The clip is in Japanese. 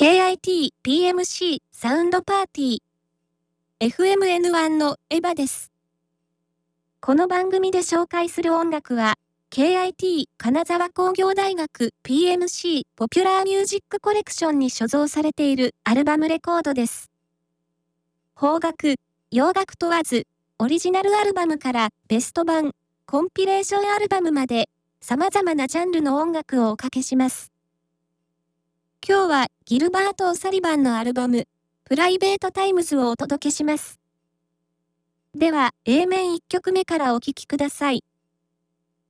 KIT PMC サウンドパーティー FMN1 のエヴァです。この番組で紹介する音楽は KIT 金沢工業大学 PMC ポピュラーミュージックコレクションに所蔵されているアルバムレコードです。邦楽、洋楽問わずオリジナルアルバムからベスト版、コンピレーションアルバムまで様々なジャンルの音楽をおかけします。今日はギルバート・オサリバンのアルバム、プライベート・タイムズをお届けします。では、A 面1曲目からお聴きください。